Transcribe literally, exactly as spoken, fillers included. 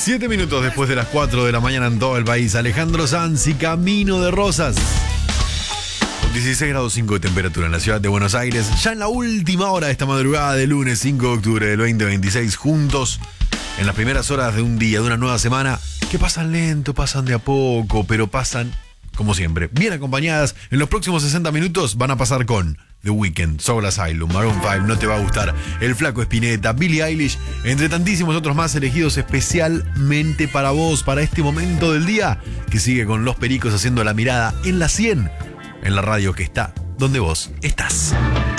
Siete minutos después de las cuatro de la mañana en todo el país. Alejandro Sanz y Camino de Rosas. dieciséis grados cinco de temperatura en la ciudad de Buenos Aires. Ya en la última hora de esta madrugada de lunes cinco de octubre del veinte veintiséis. Juntos en las primeras horas de un día, de una nueva semana. Que pasan lento, pasan de a poco, pero pasan, como siempre, bien acompañadas. En los próximos sesenta minutos van a pasar con The Weeknd, Soul Asylum, Maroon cinco, No Te Va a Gustar, El Flaco Spinetta, Billie Eilish, entre tantísimos otros más elegidos especialmente para vos, para este momento del día, que sigue con Los Pericos haciendo la mirada en la cien, en la radio que está donde vos estás.